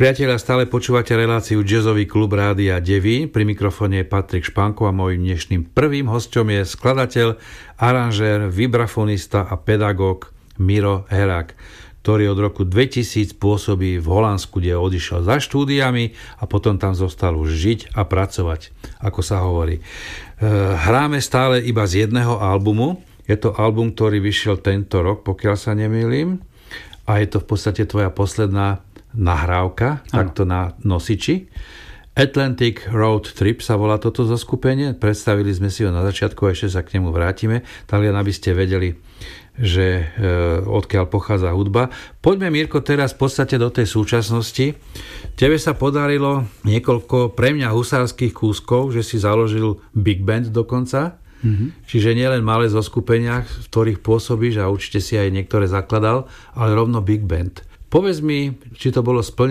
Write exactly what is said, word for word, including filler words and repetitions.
Priatelia, stále počúvate reláciu Jazzový klub Rádia Devín. Pri mikrofóne je Patrik Španko a môjim dnešným prvým hosťom je skladateľ, aranžér, vibrafonista a pedagóg Miro Herák, ktorý od roku dvetisíc pôsobí v Holandsku, kde odišiel za štúdiami a potom tam zostal už žiť a pracovať, ako sa hovorí. Hráme stále iba z jedného albumu. Je to album, ktorý vyšiel tento rok, pokiaľ sa nemýlim. A je to v podstate tvoja posledná nahrávka, ano. Takto na nosiči. Atlantic Road Trip sa volá toto zoskupenie. Predstavili sme si ho na začiatku, ešte sa k nemu vrátime. Tak len aby ste vedeli, že e, odkiaľ pochádza hudba. Poďme, Mirko, teraz v podstate do tej súčasnosti. Tebe sa podarilo niekoľko pre mňa husárskych kúskov, že si založil big band dokonca. Mm-hmm. Čiže nielen malé zoskupenia, v ktorých pôsobíš, a určite si aj niektoré zakladal, ale rovno big band. Povedz mi, či to bolo splnené